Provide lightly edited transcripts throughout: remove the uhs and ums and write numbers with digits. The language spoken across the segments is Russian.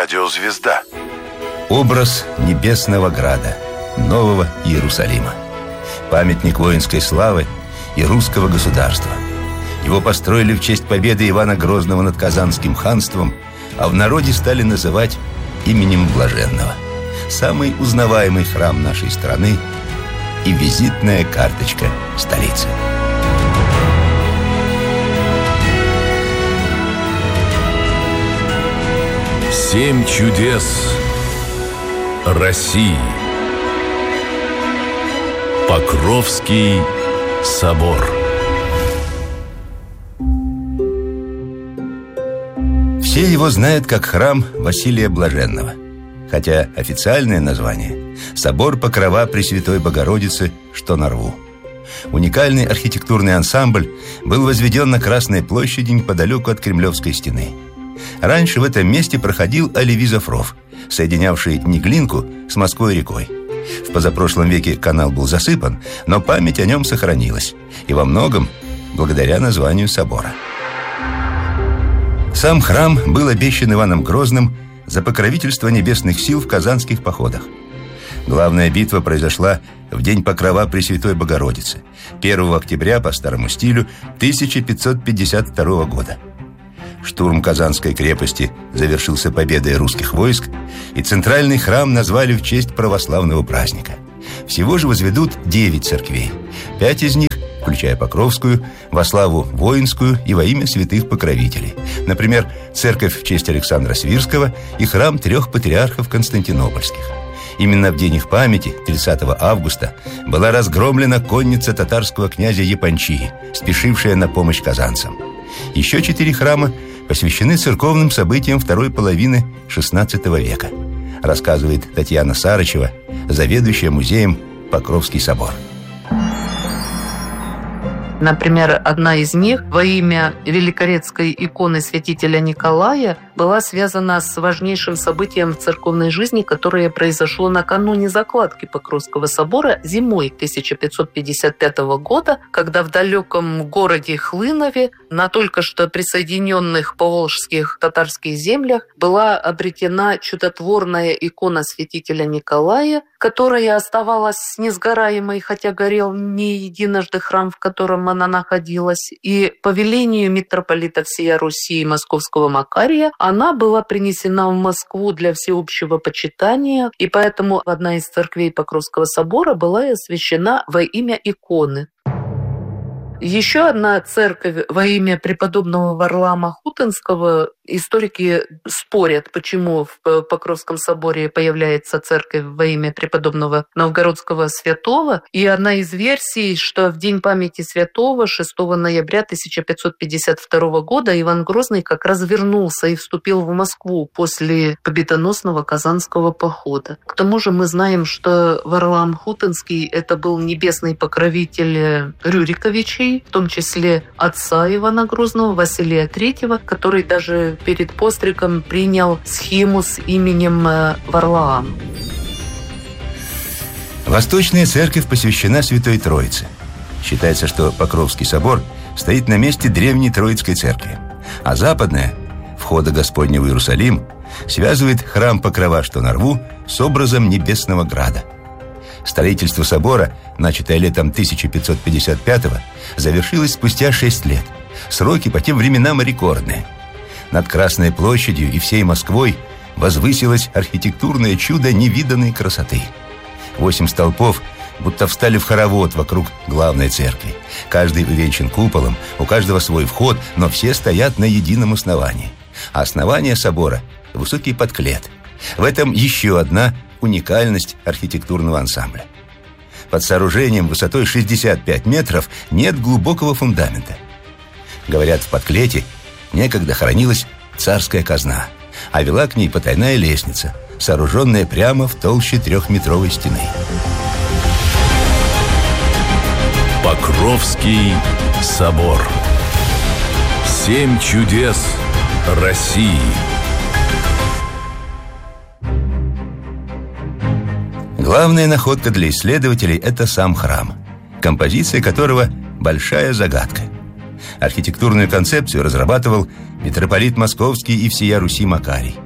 Радиозвезда. Образ Небесного Града, Нового Иерусалима. Памятник воинской славы и русского государства. Его построили в честь победы Ивана Грозного над Казанским ханством, а в народе стали называть именем Блаженного. Самый узнаваемый храм нашей страны и визитная карточка столицы. Семь чудес России. Покровский собор. Все его знают как храм Василия Блаженного, хотя официальное название – собор Покрова Пресвятой Богородицы, что на Рву. Уникальный архитектурный ансамбль был возведен на Красной площади неподалеку от Кремлевской стены. Раньше в этом месте проходил Оливизов-ров, соединявший Неглинку с Москвой-рекой. В позапрошлом веке канал был засыпан, но память о нем сохранилась, и во многом благодаря названию собора. Сам храм был обещан Иваном Грозным за покровительство небесных сил в казанских походах. Главная битва произошла в день Покрова Пресвятой Богородицы, 1 октября по старому стилю 1552 года. Штурм Казанской крепости завершился победой русских войск, и центральный храм назвали в честь православного праздника. Всего же возведут 9 церквей. 5 из них, включая Покровскую, во славу воинскую и во имя святых покровителей. Например, церковь в честь Александра Свирского и храм 3 патриархов константинопольских. Именно в день их памяти, 30 августа, была разгромлена конница татарского князя Япончии, спешившая на помощь казанцам. Еще 4 храма посвящены церковным событиям второй половины XVI века, рассказывает Татьяна Сарычева, заведующая музеем Покровский собор. Например, одна из них во имя великорецкой иконы святителя Николая была связана с важнейшим событием в церковной жизни, которое произошло накануне закладки Покровского собора зимой 1555 года, когда в далеком городе Хлынове на только что присоединенных поволжских татарских землях была обретена чудотворная икона святителя Николая, которая оставалась несгораемой, хотя горел не единожды храм, в котором она находилась. И по велению митрополита всея Руси Московского Макария она была принесена в Москву для всеобщего почитания, и поэтому одна из церквей Покровского собора была освящена во имя иконы. Еще одна церковь во имя преподобного Варлаама Хутынского. Историки спорят, почему в Покровском соборе появляется церковь во имя преподобного новгородского святого. И одна из версий, что в день памяти святого, 6 ноября 1552 года, Иван Грозный как раз вернулся и вступил в Москву после победоносного Казанского похода. К тому же мы знаем, что Варлаам Хутынский – это был небесный покровитель Рюриковичей, в том числе отца Ивана Грозного, Василия III, который даже перед постригом принял схему с именем Варлаам. Восточная церковь посвящена Святой Троице. Считается, что Покровский собор стоит на месте древней Троицкой церкви, а западная, входа Господня в Иерусалим, связывает храм Покрова, что на Рву, с образом Небесного Града. Строительство собора, начатое летом 1555-го, завершилось спустя 6 лет. Сроки по тем временам рекордные. Над Красной площадью и всей Москвой возвысилось архитектурное чудо невиданной красоты. 8 столпов будто встали в хоровод вокруг главной церкви. Каждый увенчан куполом, у каждого свой вход, но все стоят на едином основании. А основание собора – высокий подклет. В этом еще одна уникальность архитектурного ансамбля. Под сооружением высотой 65 метров нет глубокого фундамента. Говорят, в подклете некогда хранилась царская казна, а вела к ней потайная лестница, сооруженная прямо в толще 3-метровой стены. Покровский собор. 7 чудес России. Главная находка для исследователей – это сам храм, композиция которого – большая загадка. Архитектурную концепцию разрабатывал митрополит Московский и всея Руси Макарий.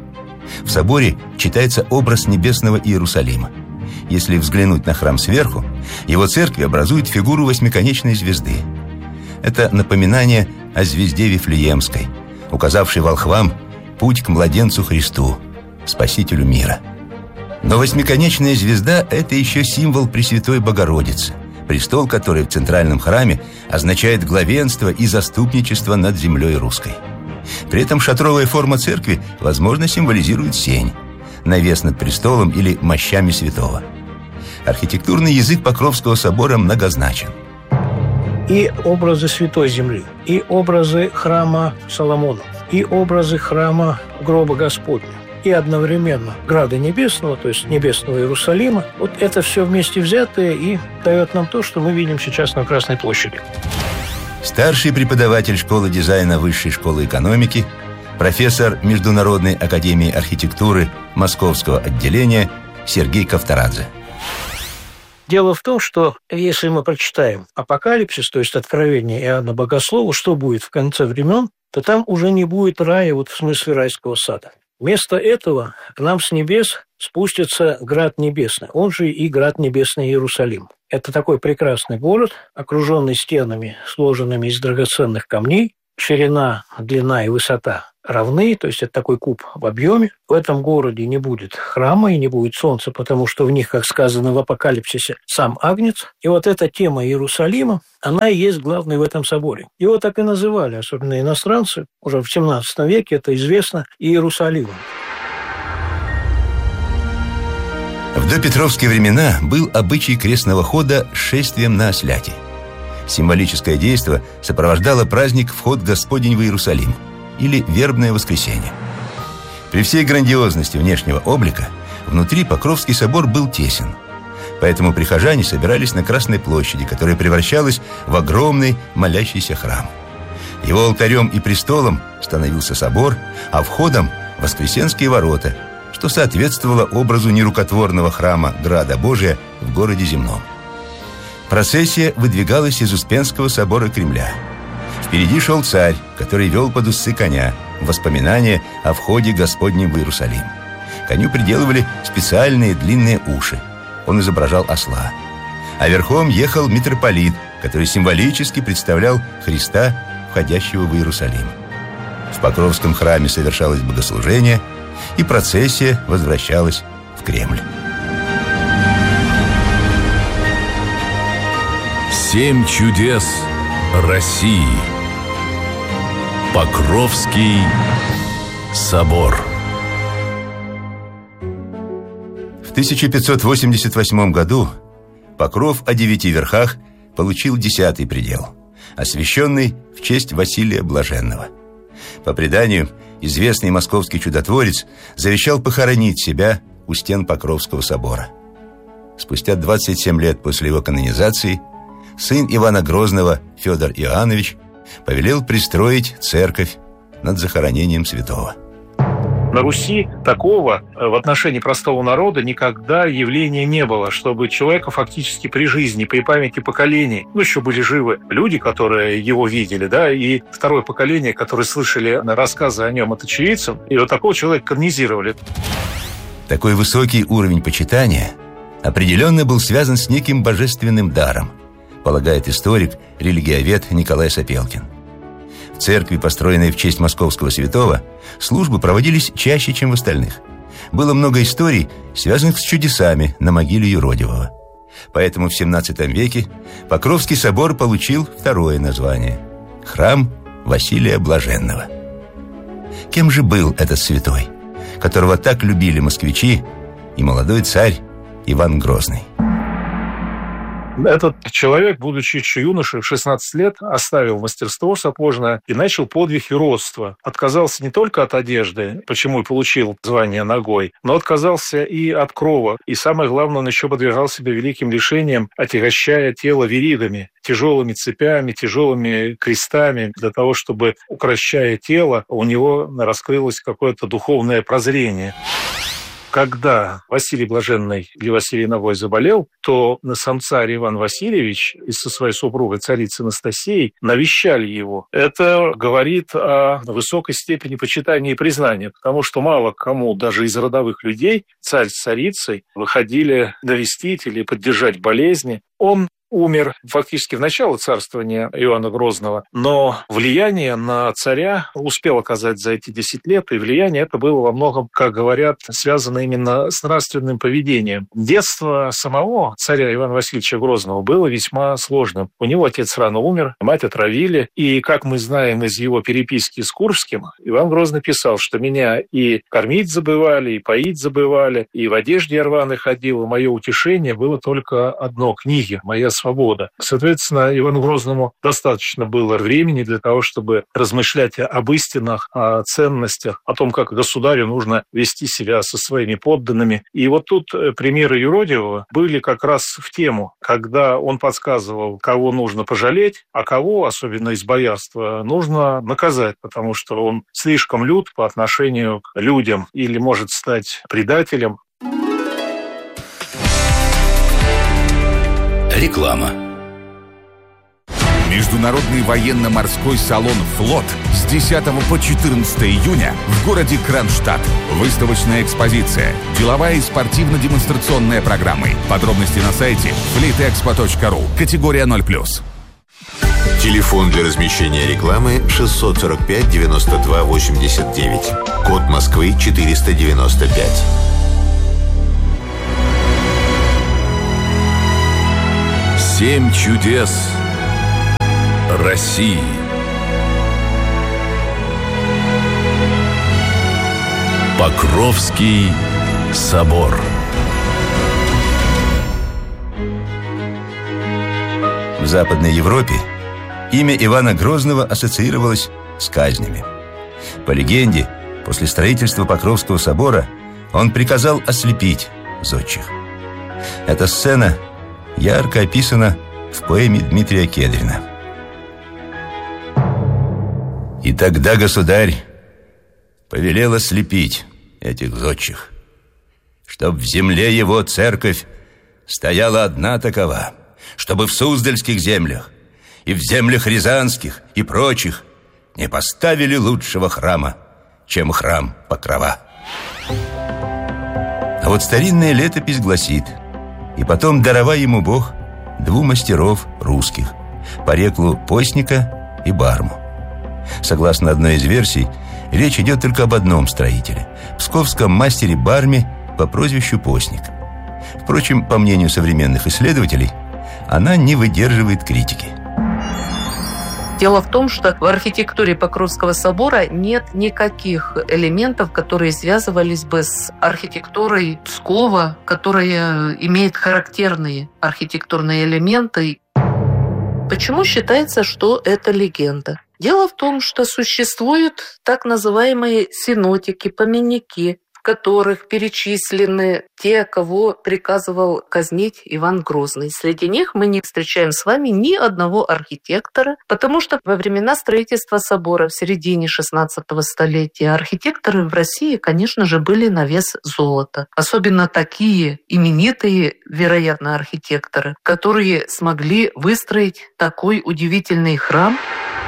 В соборе читается образ небесного Иерусалима. Если взглянуть на храм сверху, его церкви образуют фигуру восьмиконечной звезды. Это напоминание о звезде Вифлеемской, указавшей волхвам путь к младенцу Христу, Спасителю мира. Но восьмиконечная звезда – это еще символ Пресвятой Богородицы, престол которой в центральном храме означает главенство и заступничество над землей русской. При этом шатровая форма церкви, возможно, символизирует сень, навес над престолом или мощами святого. Архитектурный язык Покровского собора многозначен. И образы Святой Земли, и образы храма Соломона, и образы храма Гроба Господня, и одновременно Града Небесного, то есть Небесного Иерусалима. Вот это все вместе взятое и дает нам то, что мы видим сейчас на Красной площади. Старший преподаватель школы дизайна Высшей школы экономики, профессор Международной академии архитектуры Московского отделения Сергей Ковторадзе. Дело в том, что если мы прочитаем Апокалипсис, то есть Откровение Иоанна Богослова, что будет в конце времен, то там уже не будет рая, вот в смысле райского сада. Вместо этого к нам с небес спустится Град Небесный, он же и Град Небесный Иерусалим. Это такой прекрасный город, окруженный стенами, сложенными из драгоценных камней. Ширина, длина и высота равны, то есть это такой куб в объеме. В этом городе не будет храма и не будет солнца, потому что в них, как сказано в Апокалипсисе, сам Агнец. И вот эта тема Иерусалима, она и есть главной в этом соборе. Его так и называли, особенно иностранцы, уже в XVII веке это известно, Иерусалимом. В допетровские времена был обычай крестного хода с шествием на осляке. Символическое действо сопровождало праздник «Вход Господень в Иерусалим» или «Вербное воскресенье». При всей грандиозности внешнего облика внутри Покровский собор был тесен. Поэтому прихожане собирались на Красной площади, которая превращалась в огромный молящийся храм. Его алтарем и престолом становился собор, а входом – Воскресенские ворота, что соответствовало образу нерукотворного храма Града Божия в городе земном. Процессия выдвигалась из Успенского собора Кремля. Впереди шел царь, который вел под уздцы коня, воспоминания о входе Господнем в Иерусалим. Коню приделывали специальные длинные уши. Он изображал осла. А верхом ехал митрополит, который символически представлял Христа, входящего в Иерусалим. В Покровском храме совершалось богослужение, и процессия возвращалась в Кремль. 7 чудес России. Покровский собор. В 1588 году Покров о 9 верхах получил 10-й предел, освященный в честь Василия Блаженного. По преданию, известный московский чудотворец завещал похоронить себя у стен Покровского собора. Спустя 27 лет после его канонизации сын Ивана Грозного, Федор Иоаннович, повелел пристроить церковь над захоронением святого. На Руси такого в отношении простого народа никогда явления не было, чтобы человека фактически при жизни, при памяти поколений, еще были живы люди, которые его видели, да, и второе поколение, которые слышали рассказы о нем от очевидцев, и вот такого человека канонизировали. Такой высокий уровень почитания определенно был связан с неким божественным даром, полагает историк, религиовед Николай Сапелкин. В церкви, построенной в честь московского святого, службы проводились чаще, чем в остальных. Было много историй, связанных с чудесами на могиле юродивого. Поэтому в XVII веке Покровский собор получил второе название – храм Василия Блаженного. Кем же был этот святой, которого так любили москвичи и молодой царь Иван Грозный? Этот человек, будучи еще юношей, в 16 лет, оставил мастерство сапожное и начал подвиг юродства. Отказался не только от одежды, почему и получил звание ногой, но отказался и от крова. И самое главное, он еще подвергал себя великим лишениям, отягощая тело веригами, тяжелыми цепями, тяжелыми крестами, для того, чтобы, укрощая тело, у него раскрылось какое-то духовное прозрение. Когда Василий Блаженный или Василий Навой заболел, то сам царь Иван Васильевич и со своей супругой царицей Анастасией навещали его. Это говорит о высокой степени почитания и признания, потому что мало кому, даже из родовых людей, царь с царицей выходили навестить или поддержать болезни. Он умер фактически в начало царствования Иоанна Грозного, но влияние на царя успел оказать за эти 10 лет, и влияние это было во многом, как говорят, связано именно с нравственным поведением. Детство самого царя Ивана Васильевича Грозного было весьма сложным. У него отец рано умер, мать отравили, и, как мы знаем из его переписки с Курским, Иван Грозный писал, что меня и кормить забывали, и поить забывали, и в одежде я рваной ходил, и мое утешение было только одно — книги, моя свобода. Соответственно, Ивану Грозному достаточно было времени для того, чтобы размышлять об истинах, о ценностях, о том, как государю нужно вести себя со своими подданными. И вот тут примеры Юродивого были как раз в тему, когда он подсказывал, кого нужно пожалеть, а кого, особенно из боярства, нужно наказать, потому что он слишком лют по отношению к людям или может стать предателем. Реклама. Международный военно-морской салон «Флот» с 10 по 14 июня в городе Кронштадт. Выставочная экспозиция, деловая и спортивно-демонстрационная программы. Подробности на сайте fleetexpo.ru. Категория 0+. Телефон для размещения рекламы 645 92 89. Код Москвы 495. Семь чудес России. Покровский собор. В Западной Европе имя Ивана Грозного ассоциировалось с казнями. По легенде, после строительства Покровского собора он приказал ослепить зодчих. Эта сцена ярко описана в поэме Дмитрия Кедрина. «И тогда государь повелел ослепить этих зодчих, чтоб в земле его церковь стояла одна такова, чтобы в Суздальских землях и в землях рязанских и прочих не поставили лучшего храма, чем храм Покрова». А вот старинная летопись гласит: «И потом даровал ему Бог двух мастеров русских, Пореклу Постника и Барму». Согласно одной из версий, речь идет только об одном строителе – псковском мастере Барме по прозвищу Постник. Впрочем, по мнению современных исследователей, она не выдерживает критики. Дело в том, что в архитектуре Покровского собора нет никаких элементов, которые связывались бы с архитектурой Пскова, которая имеет характерные архитектурные элементы. Почему считается, что это легенда? Дело в том, что существуют так называемые синотики, поминники, в которых перечислены те, кого приказывал казнить Иван Грозный. Среди них мы не встречаем с вами ни одного архитектора, потому что во времена строительства собора в середине 16 столетия архитекторы в России, конечно же, были на вес золота. Особенно такие именитые, вероятно, архитекторы, которые смогли выстроить такой удивительный храм.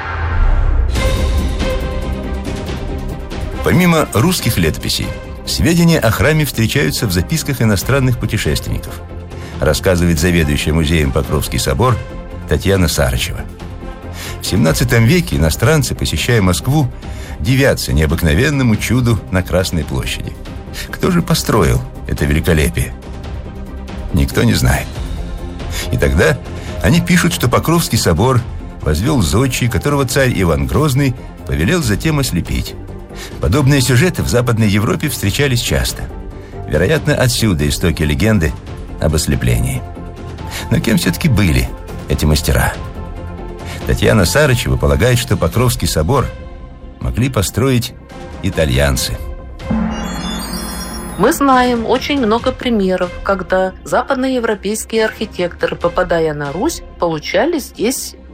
Помимо русских летописей, сведения о храме встречаются в записках иностранных путешественников, рассказывает заведующая музеем Покровский собор Татьяна Сарычева. В XVII веке иностранцы, посещая Москву, дивятся необыкновенному чуду на Красной площади. Кто же построил это великолепие? Никто не знает. И тогда они пишут, что Покровский собор возвел зодчий, которого царь Иван Грозный повелел затем ослепить. Подобные сюжеты в Западной Европе встречались часто. Вероятно, отсюда истоки легенды об ослеплении. Но кем все-таки были эти мастера? Татьяна Сарычева полагает, что Покровский собор могли построить итальянцы. Мы знаем очень много примеров, когда западноевропейские архитекторы, попадая на Русь, получали здесь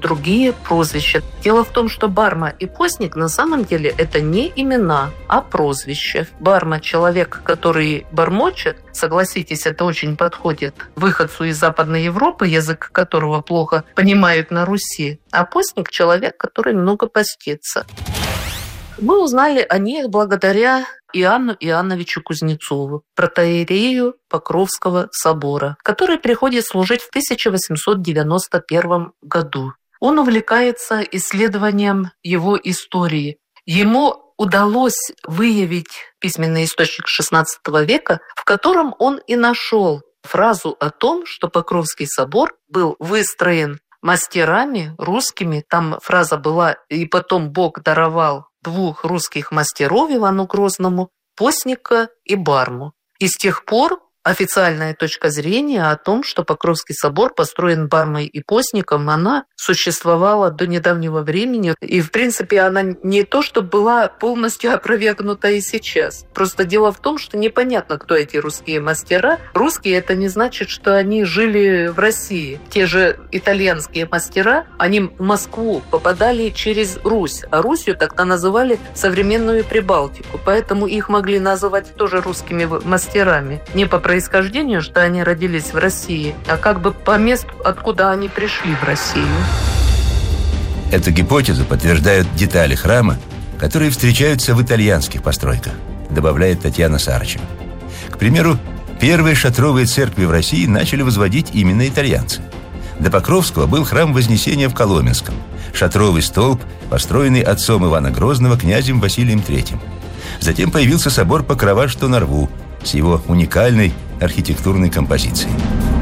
другие прозвища. Дело в том, что Барма и Постник на самом деле это не имена, а прозвища. Барма – человек, который бормочет. Согласитесь, это очень подходит выходцу из Западной Европы, язык которого плохо понимают на Руси. А Постник – человек, который много постится. Мы узнали о них благодаря Иоанну Иоанновичу Кузнецову, протоиерею Покровского собора, который приходит служить в 1891 году. Он увлекается исследованием его истории. Ему удалось выявить письменный источник XVI века, в котором он и нашел фразу о том, что Покровский собор был выстроен мастерами русскими. Там фраза была «И потом Бог даровал двух русских мастеров, Ивану Грозному, Постника и Барму». И с тех пор официальная точка зрения о том, что Покровский собор построен Бармой и Постником, она существовала до недавнего времени. И, в принципе, она не то, что была полностью опровергнута и сейчас. Просто дело в том, что непонятно, кто эти русские мастера. Русские – это не значит, что они жили в России. Те же итальянские мастера, они в Москву попадали через Русь. А Русью тогда называли современную Прибалтику. Поэтому их могли называть тоже русскими мастерами. Не по происхождению, что они родились в России, а как бы по месту, откуда они пришли в Россию. Эту гипотезу подтверждают детали храма, которые встречаются в итальянских постройках, добавляет Татьяна Сарычева. К примеру, первые шатровые церкви в России начали возводить именно итальянцы. До Покровского был храм Вознесения в Коломенском, шатровый столб, построенный отцом Ивана Грозного князем Василием III. Затем появился собор Покрова, что на Рву, с его уникальной архитектурной композицией.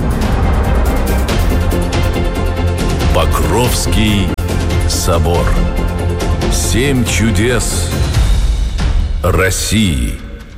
Покровский собор. 7 чудес России.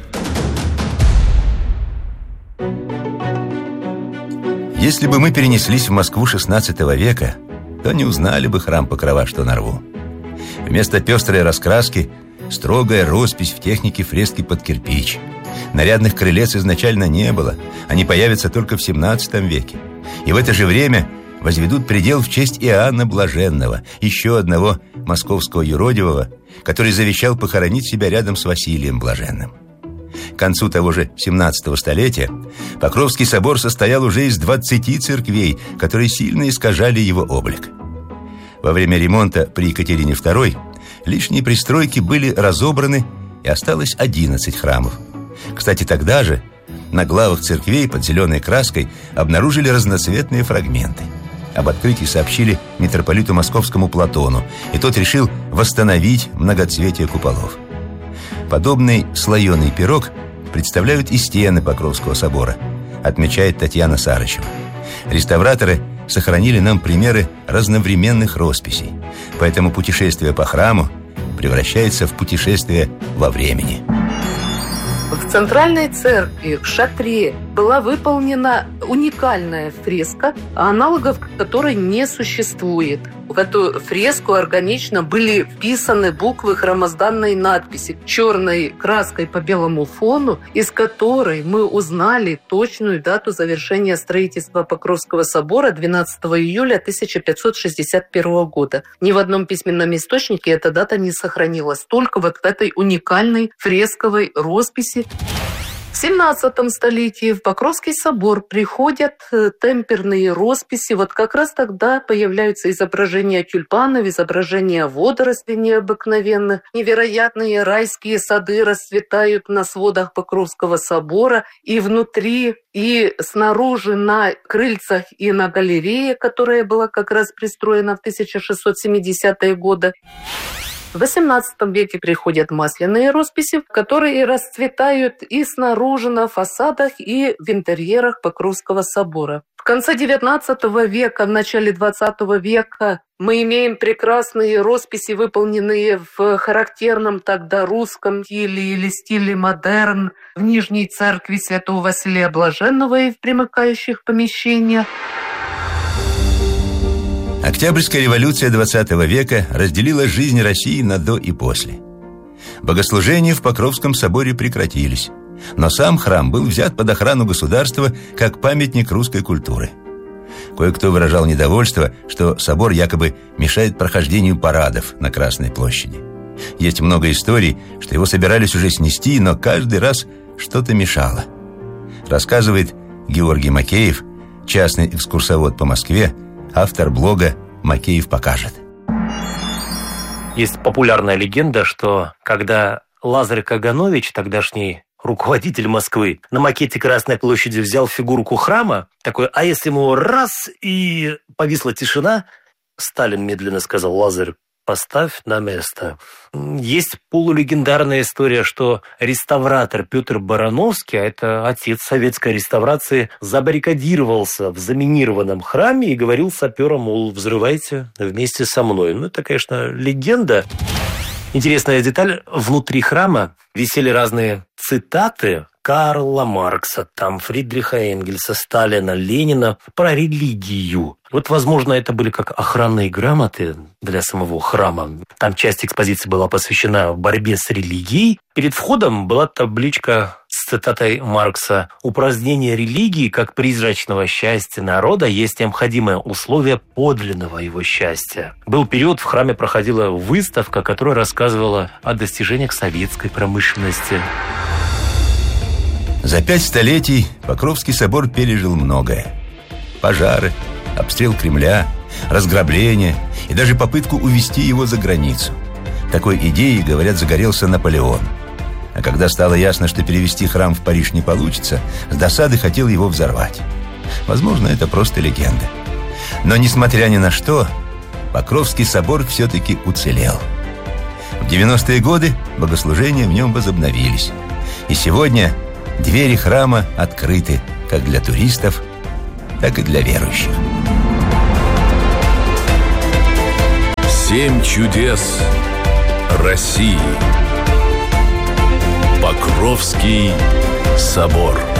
Если бы мы перенеслись в Москву XVI века, то не узнали бы храм Покрова, что на Рву. Вместо пестрой раскраски строгая роспись в технике фрески под кирпич. Нарядных крылец изначально не было, они появятся только в XVII веке. И в это же время возведут предел в честь Иоанна Блаженного, еще одного московского юродивого, который завещал похоронить себя рядом с Василием Блаженным. К концу того же XVII столетия Покровский собор состоял уже из 20 церквей, которые сильно искажали его облик. Во время ремонта при Екатерине II лишние пристройки были разобраны, и осталось 11 храмов. Кстати, тогда же на главах церквей под зеленой краской обнаружили разноцветные фрагменты. Об открытии сообщили митрополиту Московскому Платону, и тот решил восстановить многоцветие куполов. Подобный слоеный пирог представляют и стены Покровского собора, отмечает Татьяна Сарычева. Реставраторы сохранили нам примеры разновременных росписей, поэтому путешествие по храму превращается в путешествие во времени. В центральной церкви, в шатре, была выполнена уникальная фреска, аналогов которой не существует. В эту фреску органично были вписаны буквы храмозданной надписи черной краской по белому фону, из которой мы узнали точную дату завершения строительства Покровского собора 12 июля 1561 года. Ни в одном письменном источнике эта дата не сохранилась, только вот в этой уникальной фресковой росписи. В XVII столетии в Покровский собор приходят темперные росписи. Вот как раз тогда появляются изображения тюльпанов, изображения водорослей необыкновенных. Невероятные райские сады расцветают на сводах Покровского собора. И внутри, и снаружи на крыльцах, и на галерее, которая была как раз пристроена в 1670-е годы. В XVIII веке приходят масляные росписи, которые расцветают и снаружи на фасадах, и в интерьерах Покровского собора. В конце XIX века, в начале XX века мы имеем прекрасные росписи, выполненные в характерном тогда русском стиле или стиле модерн в Нижней церкви Святого Василия Блаженного и в примыкающих помещениях. Октябрьская революция XX века разделила жизнь России на до и после. Богослужения в Покровском соборе прекратились, но сам храм был взят под охрану государства как памятник русской культуры. Кое-кто выражал недовольство, что собор якобы мешает прохождению парадов на Красной площади. Есть много историй, что его собирались уже снести, но каждый раз что-то мешало. Рассказывает Георгий Макеев, частный экскурсовод по Москве, автор блога «Макеев покажет». Есть популярная легенда, что когда Лазарь Каганович, тогдашний руководитель Москвы, на макете Красной площади взял фигурку храма, такой, а если ему раз, и повисла тишина, Сталин медленно сказал: «Лазарь, поставь на место». Есть полулегендарная история, что реставратор Петр Барановский, а это отец советской реставрации, забаррикадировался в заминированном храме и говорил саперам, мол, взрывайте вместе со мной. Ну, это, конечно, легенда. Интересная деталь, внутри храма висели разные цитаты Карла Маркса, там Фридриха Энгельса, Сталина, Ленина про религию. Вот, возможно, это были как охранные грамоты для самого храма. Там часть экспозиции была посвящена борьбе с религией. Перед входом была табличка с цитатой Маркса: «Упразднение религии как призрачного счастья народа есть необходимое условие подлинного его счастья». Был период, в храме проходила выставка, которая рассказывала о достижениях советской промышленности. За 5 столетий Покровский собор пережил многое. Пожары, обстрел Кремля, разграбление и даже попытку увезти его за границу. Такой идеей, говорят, загорелся Наполеон. А когда стало ясно, что перевести храм в Париж не получится, с досады хотел его взорвать. Возможно, это просто легенда. Но, несмотря ни на что, Покровский собор все-таки уцелел. В 90-е годы богослужения в нем возобновились. И сегодня двери храма открыты как для туристов, так и для верующих. 7 чудес России. Покровский собор.